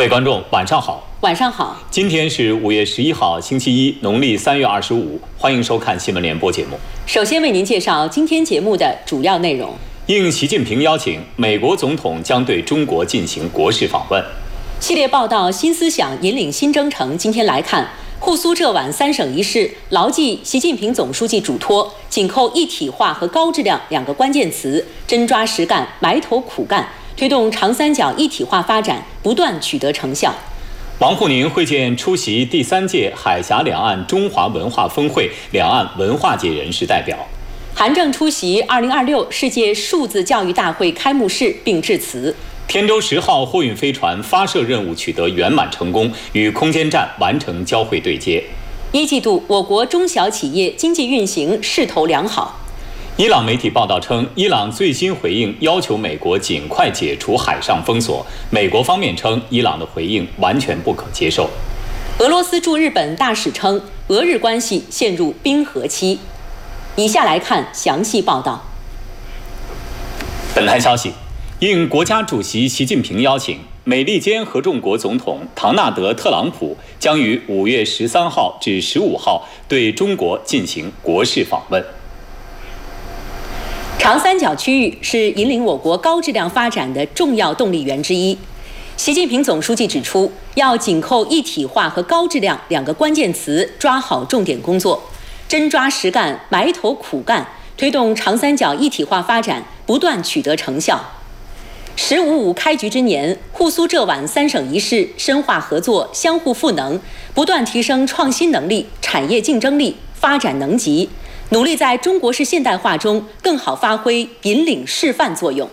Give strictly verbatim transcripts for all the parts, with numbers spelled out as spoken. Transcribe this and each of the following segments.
位观众，晚上好。 晚上好。 今天是五月十一号，星期一，农历三月二十五。欢迎收看新闻联播节目。 首先为您介绍今天节目的主要内容。 应习近平邀请，美国总统将对中国进行国事访问。 系列报道《新思想引领新征程》，今天来看沪苏浙皖三省一市，牢记习近平总书记嘱托，紧扣一体化和高质量两个关键词，真抓实干，埋头苦干，推动长三角一体化发展不断取得成效。 王沪宁会见出席第三届海峡两岸中华文化峰会两岸文化界人士代表。 韩正出席二零二六世界数字教育大会开幕式并致辞。 天舟十号货运飞船发射任务取得圆满成功，与空间站完成交会对接。 一季度我国中小企业经济运行势头良好。 伊朗媒体报道称，伊朗最新回应要求美国尽快解除海上封锁。美国方面称，伊朗的回应完全不可接受。 俄罗斯驻日本大使称，俄日关系陷入冰河期。以下来看详细报道。 本台消息，应国家主席习近平邀请，美利坚合众国总统唐纳德·特朗普将于五月十三号至十五号对中国进行国事访问。 长三角区域是引领我国高质量发展的重要动力源之一。习近平总书记指出，要紧扣一体化和高质量两个关键词，抓好重点工作，真抓实干，埋头苦干，推动长三角一体化发展不断取得成效。十五五开局之年，沪苏浙皖三省一市深化合作，相互赋能，不断提升创新能力、产业竞争力、发展能级，努力在中国式现代化中更好发挥引领示范作用。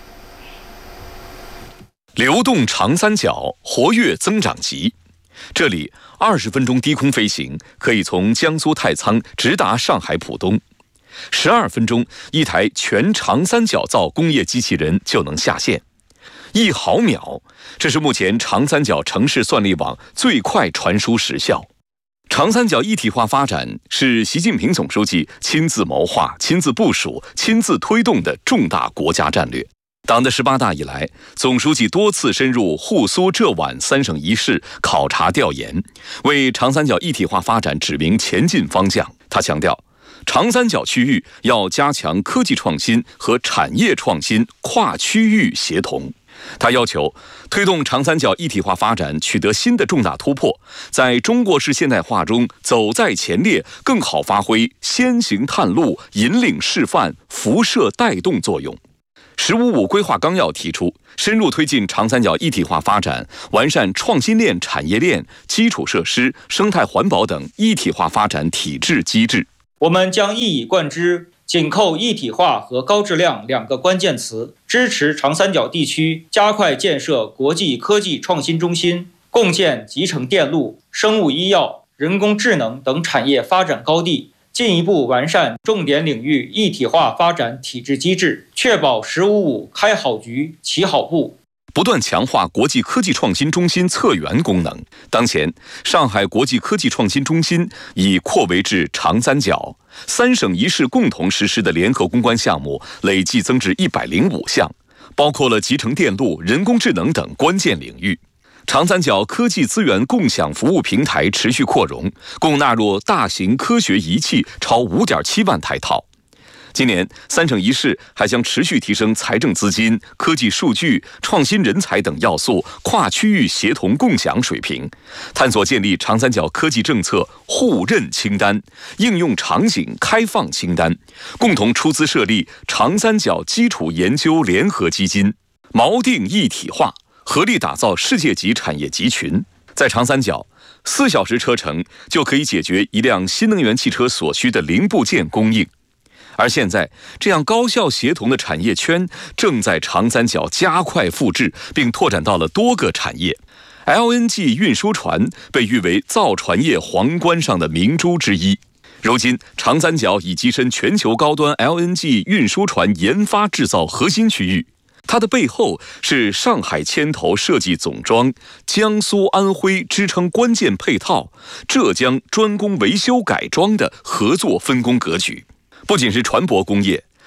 流动长三角，活跃增长极。这里二十分钟低空飞行，可以从江苏太仓直达上海浦东。十二分钟，一台全长三角造工业机器人就能下线。一毫秒，这是目前长三角城市算力网最快传输时效。长三角一体化发展是习近平总书记亲自谋划、亲自部署、亲自推动的重大国家战略。党的十八大以来，总书记多次深入沪苏浙皖三省一市考察调研，为长三角一体化发展指明前进方向。他强调，长三角区域要加强科技创新和产业创新跨区域协同。他要求推动长三角一体化发展取得新的重大突破，在中国式现代化中走在前列，更好发挥先行探路、引领示范、辐射带动作用。十五五规划纲要提出，深入推进长三角一体化发展，完善创新链、产业链、基础设施、生态环保等一体化发展体制机制。 我们将一以贯之，紧扣一体化和高质量两个关键词，支持长三角地区加快建设国际科技创新中心，共建集成电路、生物医药、人工智能等产业发展高地，进一步完善重点领域一体化发展体制机制，确保十五五开好局、起好步。 不断强化国际科技创新中心策源功能。当前，上海国际科技创新中心已扩围至长三角，三省一市共同实施的联合攻关项目累计增至一百零五项，包括了集成电路、人工智能等关键领域。长三角科技资源共享服务平台持续扩容，共纳入大型科学仪器超 五点七万台套。今年，三省一市还将持续提升财政资金、科技数据、创新人才等要素跨区域协同共享水平，探索建立长三角科技政策互认清单、应用场景开放清单，共同出资设立长三角基础研究联合基金，锚定一体化，合力打造世界级产业集群。在长三角，四小时车程就可以解决一辆新能源汽车所需的零部件供应。而现在，这样高效协同的产业圈正在长三角加快复制，并拓展到了多个产业。L N G 运输船被誉为造船业皇冠上的明珠之一。如今，长三角已跻身全球高端 L N G 运输船研发制造核心区域。它的背后是上海牵头设计总装、江苏、安徽支撑关键配套、浙江专攻维修改装的合作分工格局。不仅是船舶工业，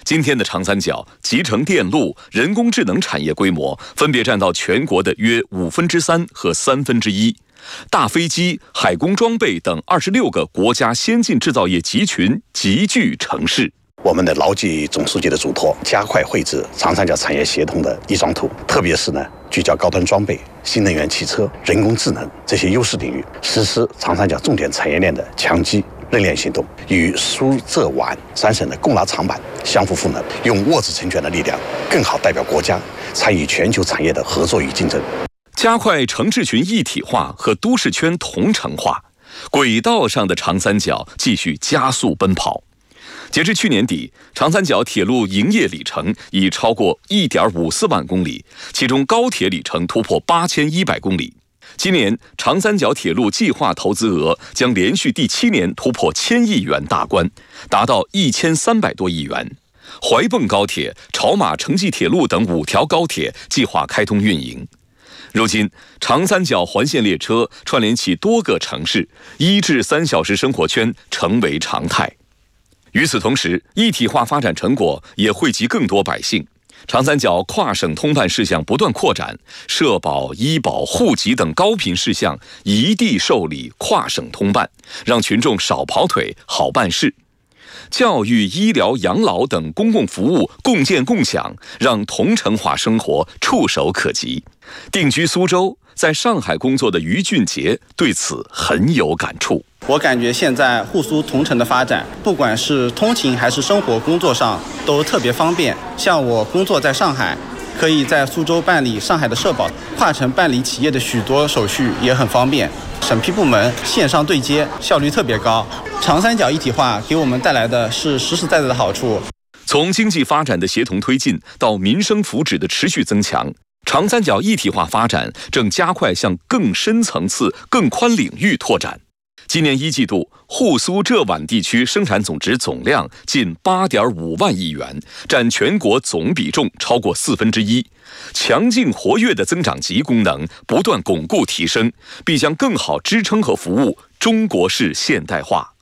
今天的长三角，集成电路、人工智能产业规模分别占到全国的约五分之三和三分之一。大飞机、海工装备等二十六个国家先进制造业集群集聚城市。 我们的牢记总书记的嘱托，加快绘制长三角产业协同的一张图，特别是呢，聚焦高端装备、新能源汽车、人工智能这些优势领域，实施长三角重点产业链的强基认链行动，与苏浙皖三省的共拿长板相互赋能，用握子成拳的力量，更好代表国家参与全球产业的合作与竞争。 加快城市群一体化和都市圈同城化，轨道上的长三角继续加速奔跑。截至去年底，长三角铁路营业里程已超过 一点五四万公里，其中高铁里程突破八千一百公里。今年长三角铁路计划投资额将连续第七年突破千亿元大关，达到一千三百多亿元。怀蚌高铁、潮马城际铁路等五条高铁计划开通运营。如今，长三角环线列车串联起多个城市，一至三小时生活圈成为常态。与此同时，一体化发展成果也惠及更多百姓。长三角跨省通办事项不断扩展，社保、医保、户籍等高频事项一地受理，跨省通办，让群众少跑腿，好办事。教育、医疗、养老等公共服务共建共享，让同城化生活触手可及。定居苏州，在上海工作的于俊杰对此很有感触。 我感觉现在沪苏同城的发展，不管是通勤还是生活工作上都特别方便。像我工作在上海，可以在苏州办理上海的社保，跨城办理企业的许多手续也很方便。审批部门线上对接，效率特别高。长三角一体化给我们带来的是实实在在的好处。 从经济发展的协同推进到民生福祉的持续增强，长三角一体化发展正加快向更深层次、更宽领域拓展。今年一季度，沪苏浙皖地区生产总值总量近 八点五万亿元，占全国总比重超过四分之一。强劲活跃的增长极功能不断巩固提升，必将更好支撑和服务中国式现代化。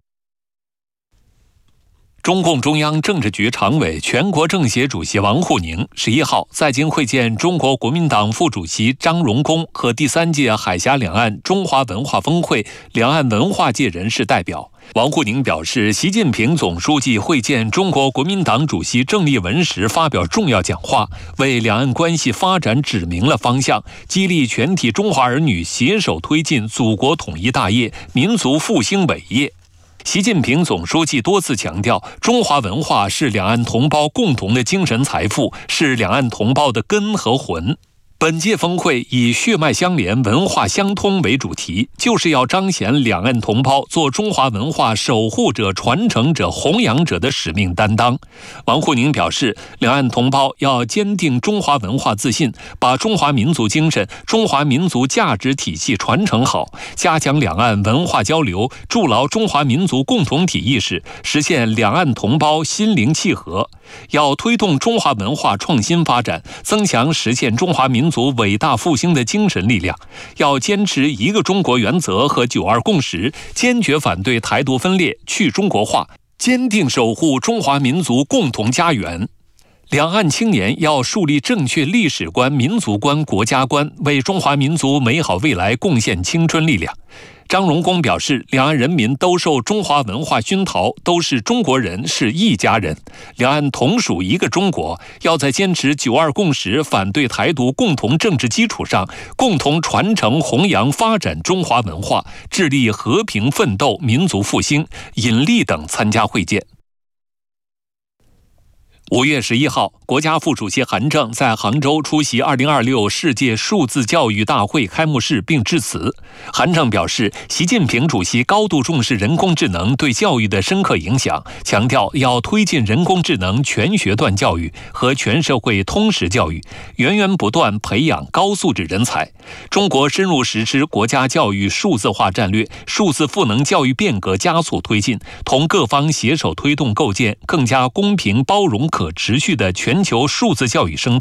中共中央政治局常委、全国政协主席王沪宁十一号在京会见中国国民党副主席张荣恭和第三届海峡两岸中华文化峰会两岸文化界人士代表。王沪宁表示，习近平总书记会见中国国民党主席郑丽文时发表重要讲话，为两岸关系发展指明了方向，激励全体中华儿女携手推进祖国统一大业、民族复兴伟业。习近平总书记多次强调，中华文化是两岸同胞共同的精神财富，是两岸同胞的根和魂。本届峰会以血脉相连、文化相通为主题，就是要彰显两岸同胞做中华文化守护者、传承者、弘扬者的使命担当。王沪宁表示，两岸同胞要坚定中华文化自信，把中华民族精神、中华民族价值体系传承好，加强两岸文化交流，筑牢中华民族共同体意识，实现两岸同胞心灵契合。要推动中华文化创新发展，增强实现中华民族伟大复兴的精神力量。要坚持一个中国原则和九二共识，坚决反对台独分裂、去中国化，坚定守护中华民族共同家园。两岸青年要树立正确历史观、民族观、国家观，为中华民族美好未来贡献青春力量。张荣恭表示，两岸人民都受中华文化熏陶，都是中国人，是一家人，两岸同属一个中国，要在坚持九二共识、反对台独共同政治基础上，共同传承、弘扬、发展中华文化，致力和平奋斗、民族复兴。尹力等参加会见。五月十一号，国家副主席韩正在杭州出席二零二六世界数字教育大会开幕式并致辞。韩正表示，习近平主席高度重视人工智能对教育的深刻影响，强调要推进人工智能全学段教育和全社会通识教育，源源不断培养高素质人才。中国深入实施国家教育数字化战略，数字赋能教育变革加速推进，同各方携手推动构建更加公平、包容、可持续的全球数字教育生态。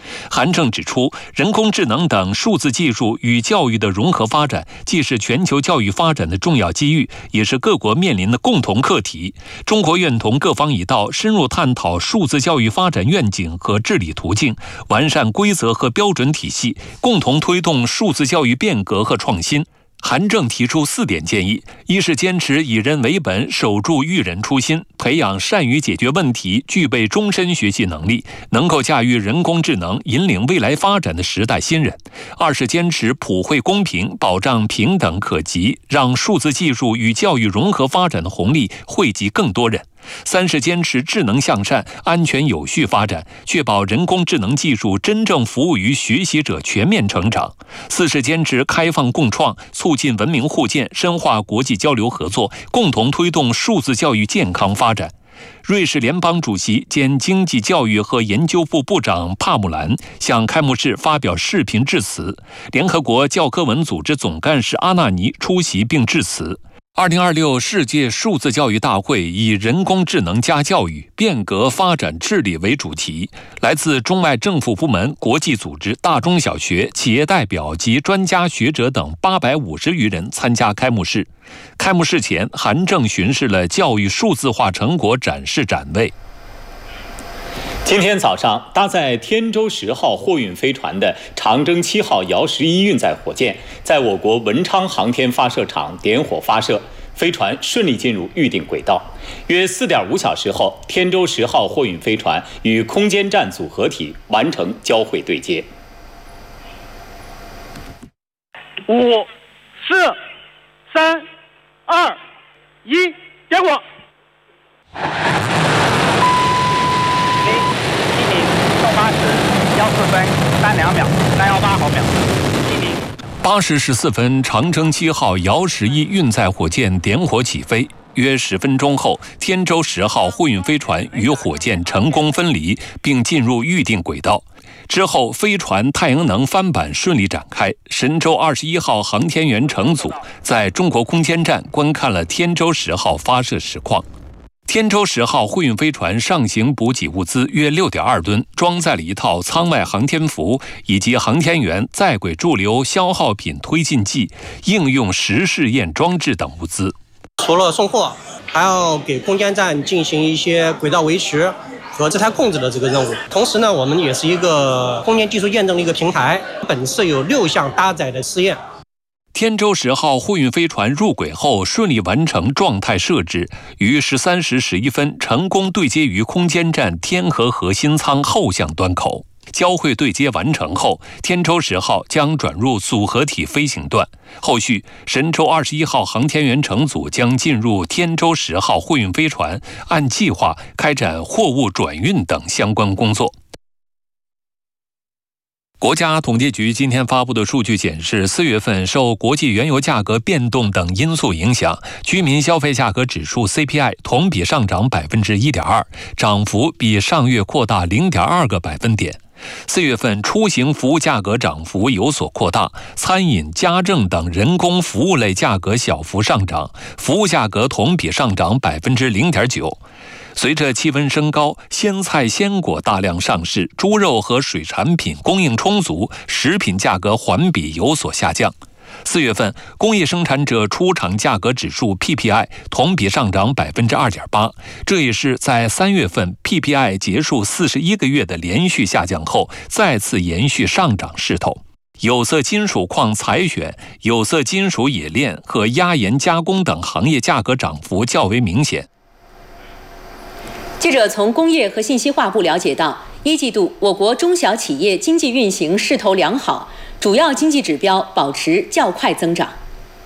韩正指出，人工智能等数字技术与教育的融合发展，既是全球教育发展的重要机遇，也是各国面临的共同课题。中国愿同各方一道，深入探讨数字教育发展愿景和治理途径，完善规则和标准体系，共同推动数字教育变革和创新。韩正提出四点建议：一是坚持以人为本，守住育人初心，培养善于解决问题、具备终身学习能力、能够驾驭人工智能、引领未来发展的时代新人；二是坚持普惠公平，保障平等可及，让数字技术与教育融合发展的红利惠及更多人；三是坚持智能向善、安全有序发展，确保人工智能技术真正服务于学习者全面成长；四是坚持开放共创，促进文明互鉴，深化国际交流合作，共同推动数字教育健康发展。瑞士联邦主席兼经济教育和研究部部长帕姆兰向开幕式发表视频致辞，联合国教科文组织总干事阿纳尼出席并致辞。二零二六世界数字教育大会以人工智能加教育，变革发展治理为主题，来自中外政府部门、国际组织、大中小学、企业代表及专家学者等八百五十余人参加开幕式。开幕式前，韩正巡视了教育数字化成果展示展位。 今天早上，搭载天舟十号货运飞船的长征七号遥十一运载火箭，在我国文昌航天发射场点火发射，飞船顺利进入预定轨道。约四点五小时后，天舟十号货运飞船与空间站组合体完成交会对接。 五、四、三、二、一，点火。八十幺四分三两秒，三幺八毫秒。 八时十四分，长征七号遥十一运载火箭点火起飞。约十分钟后，天舟十号货运飞船与火箭成功分离，并进入预定轨道。之后，飞船太阳能帆板顺利展开。神舟二十一号航天员乘组在中国空间站观看了天舟十号发射实况。天舟十号货运飞船上行补给物资约 六点二吨，装载了一套舱外航天服以及航天员在轨驻留消耗品推进剂、应用实试验装置等物资。 除了送货，还要给空间站进行一些轨道维持和姿态控制的这个任务。同时呢，我们也是一个空间技术验证的一个平台，本次有六项搭载的试验。 天舟十号货运飞船入轨后顺利完成状态设置，于十三时十一分成功对接于空间站天河核心舱后向端口。交会对接完成后，天舟十号将转入组合体飞行段。后续，神舟二十一号航天员乘组将进入天舟十号货运飞船，按计划开展货物转运等相关工作。国家统计局今天发布的数据显示，四月份受国际原油价格变动等因素影响，居民消费价格指数 C P I 同比上涨 百分之一点二， 涨幅比上月扩大 零点二个百分点。四月份出行服务价格涨幅有所扩大，餐饮、家政等人工服务类价格小幅上涨，服务价格同比上涨 百分之零点九。随着气温升高，鲜菜鲜果大量上市，猪肉和水产品供应充足，食品价格环比有所下降。四月份工业生产者出厂价格指数 P P I 同比上涨 百分之二点八， 这也是在三月份 P P I 结束四十一个月的连续下降后再次延续上涨势头。有色金属矿采选、有色金属冶炼和压延加工等行业价格涨幅较为明显。 记者从工业和信息化部了解到，一季度我国中小企业经济运行势头良好，主要经济指标保持较快增长。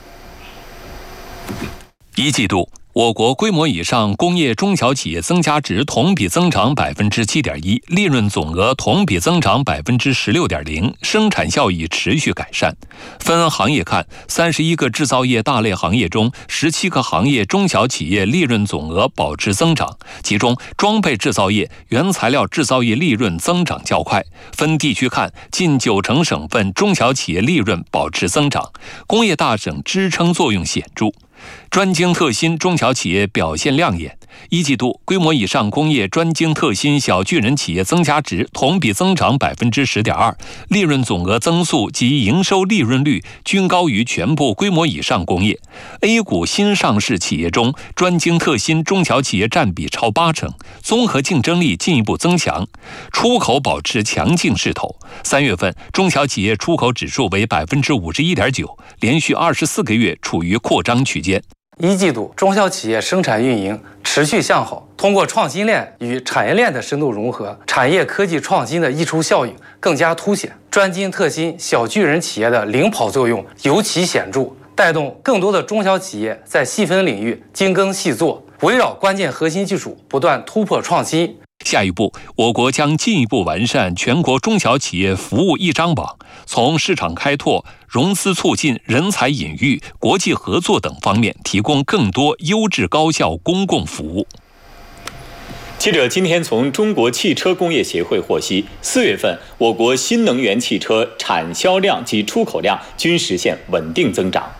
一季度，我国规模以上工业中小企业增加值同比增长 百分之七点一， 利润总额同比增长 百分之十六点零， 生产效益持续改善。分行业看，三十一个制造业大类行业中，十七个行业中小企业利润总额保持增长，其中装备制造业、原材料制造业利润增长较快。分地区看，近九成省份中小企业利润保持增长，工业大省支撑作用显著。专精特新中小企业表现亮眼， 一季度规模以上工业专精特新小巨人企业增加值同比增长百分之十点二，利润总额增速及营收利润率均高于全部规模以上工业。A 股新上市企业中，专精特新中小企业占比超八成，综合竞争力进一步增强，出口保持强劲势头。三月份中小企业出口指数为百分之五十一点九，连续二十四个月处于扩张区间。 一季度中小企业生产运营持续向好，通过创新链与产业链的深度融合，产业科技创新的溢出效应更加凸显，专精特新小巨人企业的领跑作用尤其显著，带动更多的中小企业在细分领域精耕细作，围绕关键核心技术不断突破创新。 下一步，我国将进一步完善全国中小企业服务一张网，从市场开拓、融资促进、人才引育、国际合作等方面提供更多优质高效公共服务。 记者今天从中国汽车工业协会获悉，四月份我国新能源汽车产销量及出口量均实现稳定增长。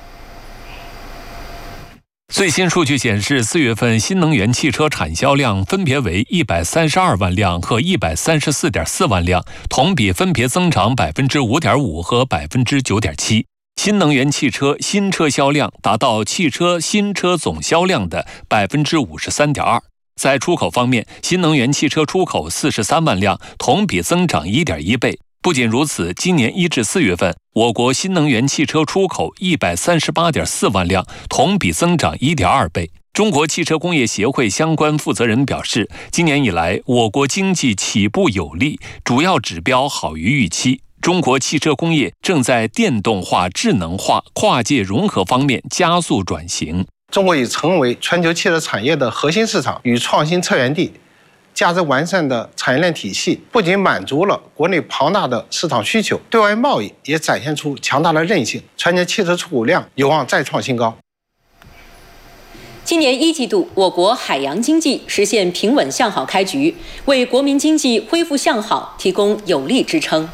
最新数据显示，四月份新能源汽车产销量分别为一百三十二万辆和一百三十四点四万辆，同比分别增长百分之五点五和百分之九点七。新能源汽车新车销量达到汽车新车总销量的百分之五十三点二。在出口方面，新能源汽车出口四十三万辆，同比增长一点一倍。不仅如此，今年一至四月份，我国新能源汽车出口一百三十八点四万辆，同比增长一点二倍。中国汽车工业协会相关负责人表示，今年以来，我国经济起步有力，主要指标好于预期。中国汽车工业正在电动化、智能化、跨界融合方面加速转型。 中国已成为全球汽车产业的核心市场与创新策源地。价值完善的产业链体系不仅满足了国内庞大的市场需求，对外贸易也展现出强大的韧性，全年汽车出口量有望再创新高。 今年一季度，我国海洋经济实现平稳向好开局，为国民经济恢复向好提供有力支撑。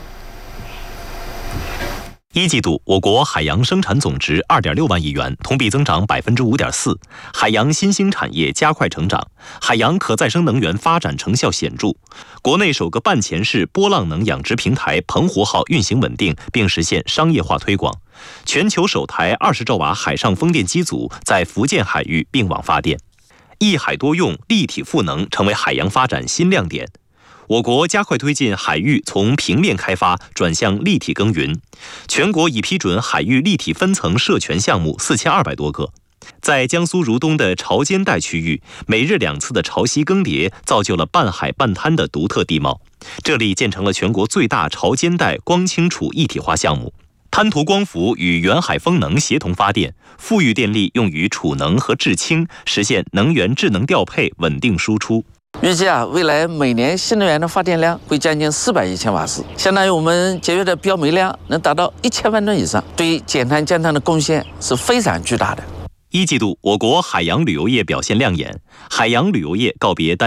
一季度，我国海洋生产总值二点六万亿元，同比增长百分之五点四。海洋新兴产业加快成长，海洋可再生能源发展成效显著。国内首个半潜式波浪能养殖平台“澎湖号”运行稳定，并实现商业化推广。全球首台二十兆瓦海上风电机组在福建海域并网发电。一海多用、立体赋能成为海洋发展新亮点。我国加快推进海域从平面开发转向立体耕耘，全国已批准海域立体分层设权项目四千二百多个。在江苏如东的潮间带区域，每日两次的潮汐更迭造就了半海半滩的独特地貌，这里建成了全国最大潮间带光氢储一体化项目。滩涂光伏与远海风能协同发电，富裕电力用于储能和制氢，实现能源智能调配、稳定输出。 预计啊，未来每年新能源的发电量会将近四百亿千瓦时，相当于我们节约的标煤量能达到一千万吨以上，对减碳降碳的贡献是非常巨大的。 一季度，我国海洋旅游业表现亮眼，海洋旅游业告别单